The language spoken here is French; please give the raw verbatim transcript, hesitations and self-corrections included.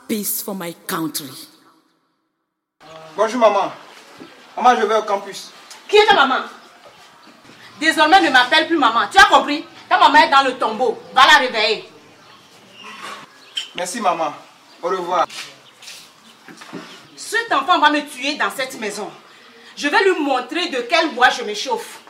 peace for my country. Bonjour maman. Maman, je vais au campus. Qui est ta maman? Désormais, ne m'appelle plus maman. Tu as compris? Ta maman est dans le tombeau. Va la réveiller. Merci maman. Au revoir. Cet enfant va me tuer dans cette maison. Je vais lui montrer de quel bois je me chauffe.